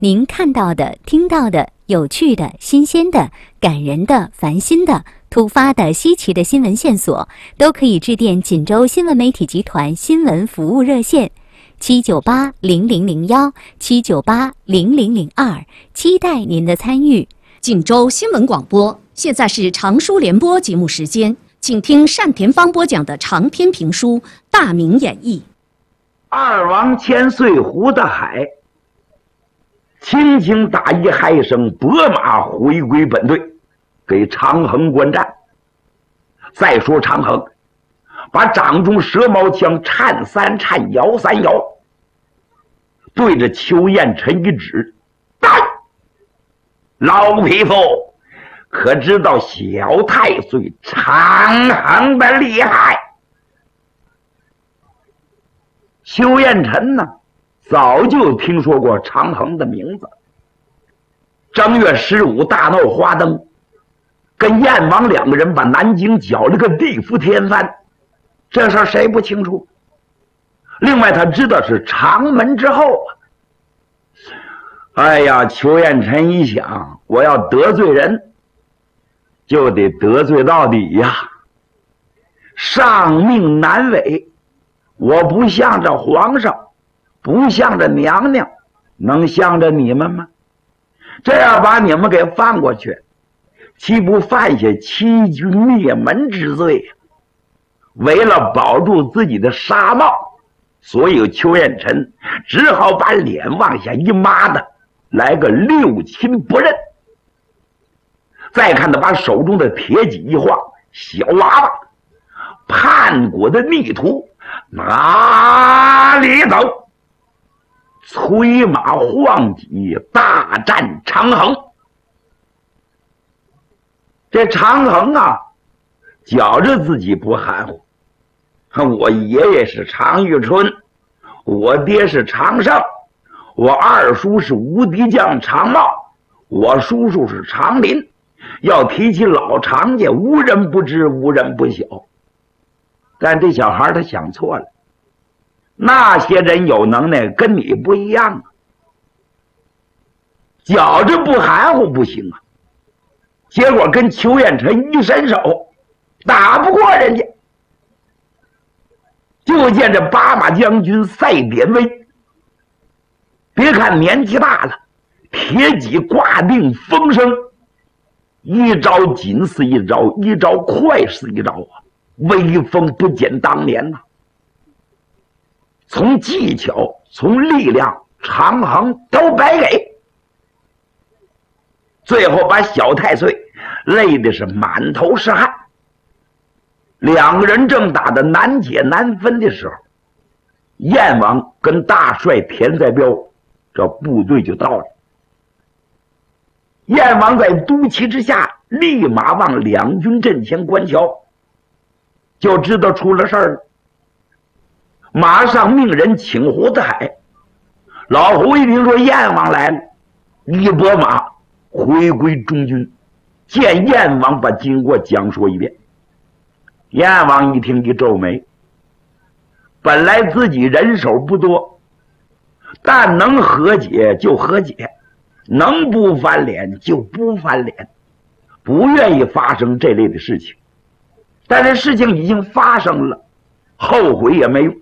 您看到的、听到的、有趣的、新鲜的、感人的、烦心的、突发的、稀奇的新闻线索，都可以致电锦州新闻媒体集团新闻服务热线798-0001、798-0002，期待您的参与。 锦州新闻广播，现在是长书联播节目时间，请听单田芳播讲的长篇评书《大明演义》。 二王千岁胡大海轻轻打一嗨声，拨马回归本队，给长衡观战。再说长衡把掌中蛇矛枪颤三颤摇三摇，对着邱彦辰一指：“老匹夫，可知道小太岁长衡的厉害？”邱彦辰呢，早就听说过长衡的名字。正月15大闹花灯，跟燕王两个人把南京搅了个地覆天翻，这事儿谁不清楚？另外他知道是长门之后啊。哎呀，邱彦辰一想，我要得罪人就得得罪到底呀，上命难违。我不向着皇上，不向着娘娘，能向着你们吗？这样把你们给放过去，岂不犯下欺君灭门之罪？为了保住自己的纱帽，所以邱彦辰只好把脸往下一抹的，来个六亲不认。再看他把手中的铁戟一晃，小娃娃叛国的逆徒哪里走？催马晃戟，大战长衡。这长衡啊，觉着自己不含糊。我爷爷是常遇春，我爹是常胜，我二叔是无敌将常茂，我叔叔是常林。要提起老常家，无人不知，无人不晓。但这小孩他想错了，那些人有能耐跟你不一样啊，觉着不含糊不行啊。结果跟邱彦辰一伸手，打不过人家。就见这八马将军赛典韦，别看年纪大了，铁戟挂定风声，一招紧似一招，一招快似一招啊，威风不减当年呐。从技巧，从力量，长衡都白给，最后把小太岁累的是满头是汗。两个人正打得难解难分的时候，燕王跟大帅田在彪这部队就到了。燕王在督旗之下，立马往两军阵前观瞧，就知道出了事儿了。马上命人请胡大海。老胡一听说燕王来了，一拨马回归中军，见燕王把经过讲说一遍。燕王一听一皱眉，本来自己人手不多，但能和解就和解，能不翻脸就不翻脸，不愿意发生这类的事情。但是事情已经发生了，后悔也没用。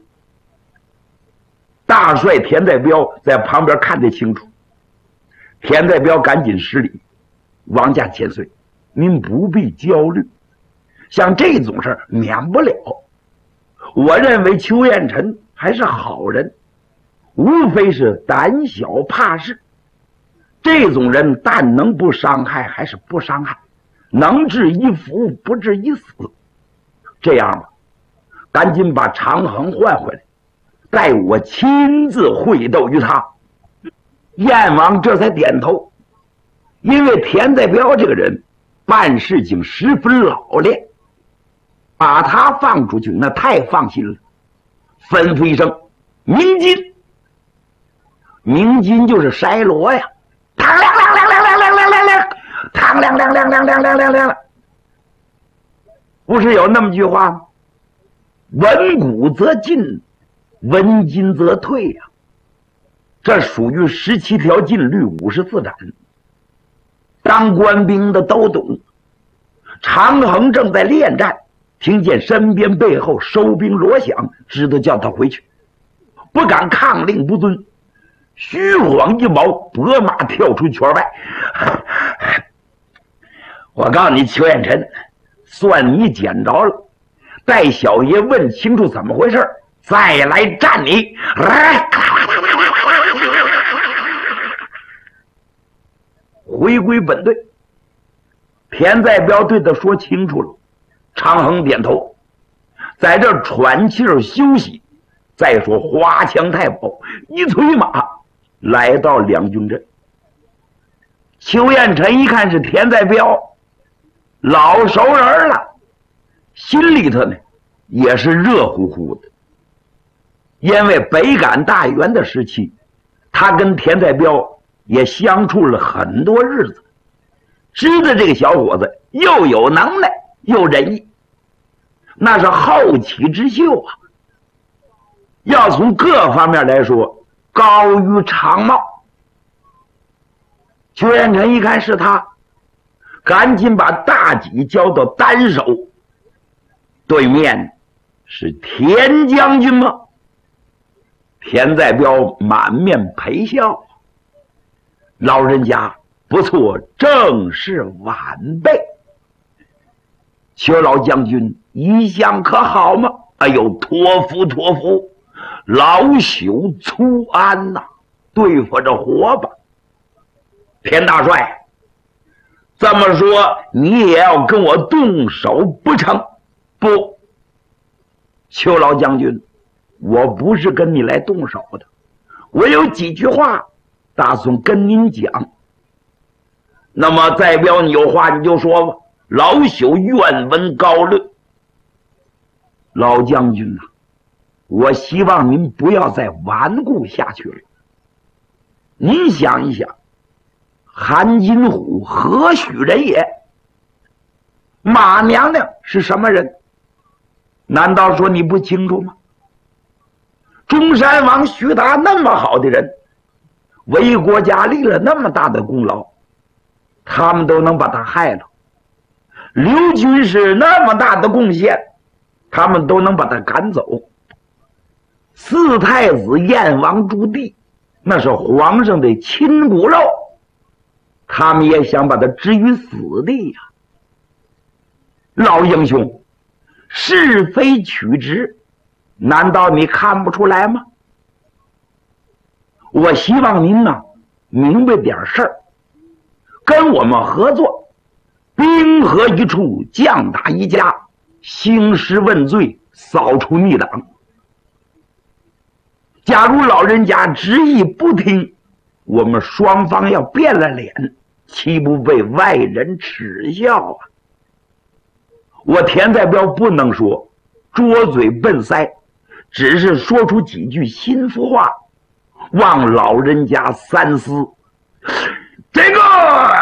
大帅田在彪在旁边看得清楚，田在彪赶紧施礼：“王家千岁，您不必焦虑，像这种事儿免不了。我认为邱彦辰还是好人，无非是胆小怕事。这种人但能不伤害还是不伤害，能治一福不治一死。这样吧，赶紧把长衡换回来，待我亲自会斗于他。”燕王这才点头，因为田在彪这个人办事情十分老练，把他放出去那太放心了。吩咐一声：“鸣金！”鸣金就是筛锣呀，嘡亮亮亮亮亮亮亮亮亮，嘡亮亮亮亮亮亮亮亮。不是有那么句话吗？文武则进，文金则退呀。 这属于17条禁律54斩。当官兵的都懂，长衡正在恋战，听见身边背后收兵锣响，知道叫他回去，不敢抗令不遵，虚晃一毛，拨马跳出圈外。我告诉你，邱彦辰，算你捡着了，待小爷问清楚怎么回事，再来战你。回归本队，田在彪对他说清楚了。长衡点头，在这喘气儿休息。再说花枪太保一催马来到两军阵。邱彦辰一看是田在彪，老熟人了，心里头呢也是热乎乎的。因为北赶大员的时期，他跟田在彪也相处了很多日子，知道这个小伙子又有能耐又仁义，那是后起之秀啊。要从各方面来说，高于常茂。邱彦辰一看是他，赶紧把大戟交到单手。对面是田将军吗？田在彪满面陪笑，老人家不错，正是晚辈。邱老将军一向可好吗？哎呦，托福托福，老朽粗安呐，对付着活吧。田大帅，这么说你也要跟我动手不成？不，邱老将军，我不是跟你来动手的，我有几句话打算跟您讲。那么在彪，你有话你就说吧，老朽愿闻高论。老将军呐，我希望您不要再顽固下去了。您想一想，韩金虎何许人也？马娘娘是什么人？难道说你不清楚吗？中山王徐达那么好的人，为国家立了那么大的功劳，他们都能把他害了。刘军是那么大的贡献，他们都能把他赶走。四太子燕王朱棣，那是皇上的亲骨肉，他们也想把他置于死地呀。老英雄，是非曲直，难道你看不出来吗？我希望您呢明白点事儿，跟我们合作，兵合一处，将打一家，兴师问罪，扫除逆党。假如老人家执意不听，我们双方要变了脸，岂不被外人耻笑啊？我田在彪不能说拙嘴笨腮，只是说出几句心腹话，望老人家三思。这个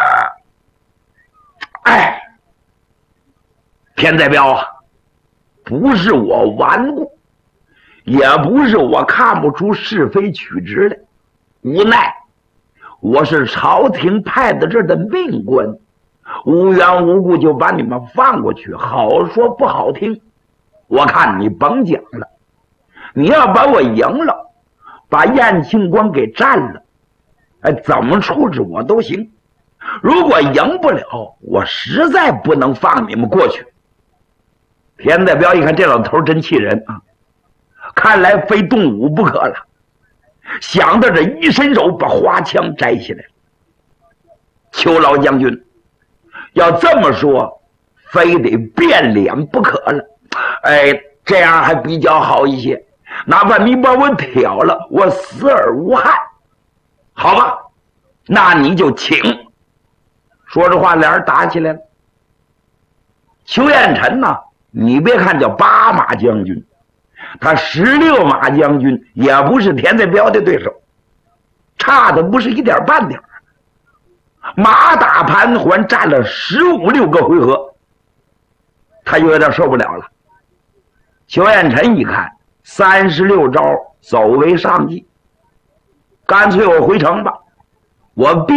田在彪啊，不是我顽固，也不是我看不出是非曲直来，无奈我是朝廷派的这儿的命官，无缘无故就把你们放过去，好说不好听，我看你甭讲了。你要把我赢了，把燕庆光给占了，怎么处置我都行。如果赢不了，我实在不能放你们过去。田在彪一看这老头真气人啊，看来非动武不可了，想到这一伸手把花枪摘下来了。邱老将军，要这么说，非得变脸不可了。这样还比较好一些，哪怕你把我挑了，我死而无憾，好吧？那你就请。说着话，俩人打起来了。邱彦辰呢，你别看叫8马将军，他16马将军也不是田在彪的对手，差的不是一点半点。马打盘桓战了15、16个回合，他有点受不了了。邱彦辰一看36招走为上计， 干脆我回城吧，我必